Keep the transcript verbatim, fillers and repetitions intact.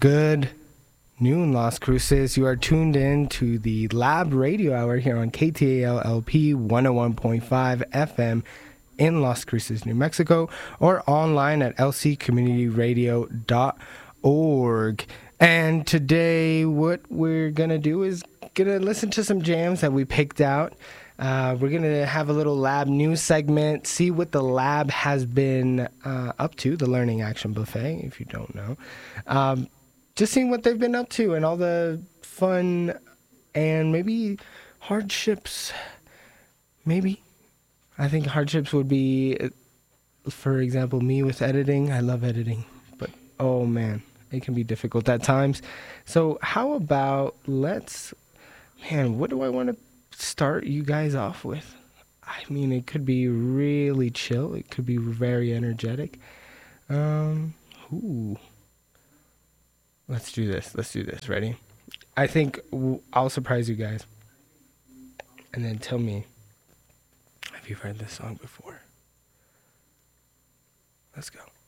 Good noon, Las Cruces. You are tuned in to the Lab Radio Hour here on K T A L L P one oh one point five F M in Las Cruces, New Mexico, or online at l c community radio dot org. And today what we're going to do is going to listen to some jams that we picked out. Uh, we're going to have a little lab news segment, see what the lab has been uh, up to, the Learning Action Buffet, if you don't know. Um, just seeing what they've been up to and all the fun and maybe hardships. Maybe. I think hardships would be, for example, me with editing. I love editing, but oh man, it can be difficult at times. So how about let's, man, what do I want to start you guys off with? I mean, it could be really chill. It could be very energetic. Um, ooh. Let's do this. Let's do this. Ready? I think w- I'll surprise you guys. And then tell me, have you heard this song before? Let's go.